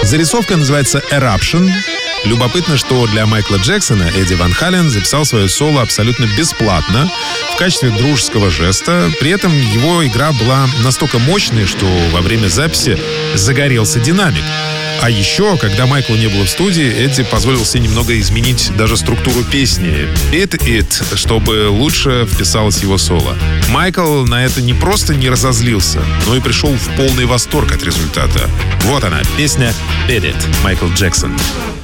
Зарисовка называется «Eruption». Любопытно, что для Майкла Джексона Эдди Ван Хален записал свое соло абсолютно бесплатно, в качестве дружеского жеста. При этом его игра была настолько мощной, что во время записи загорелся динамик. А еще, когда Майкла не было в студии, Эдди позволил себе немного изменить даже структуру песни «Beat It», чтобы лучше вписалось его соло. Майкл на это не просто не разозлился, но и пришел в полный восторг от результата. Вот она, песня «Beat It», Майкл Джексон.